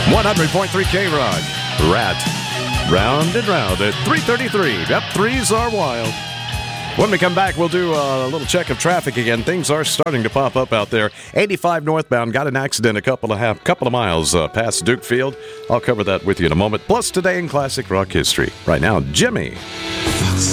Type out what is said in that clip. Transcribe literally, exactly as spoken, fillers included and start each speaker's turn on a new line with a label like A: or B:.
A: one hundred point three K-Rock. Rat. Round and round at three thirty-three. Yep, threes are wild. When we come back, we'll do a little check of traffic again. Things are starting to pop up out there. eighty-five northbound got an accident a couple of half, couple of miles uh, past Duke Field. I'll cover that with you in a moment. Plus, today in classic rock history. Right now, Jimmy.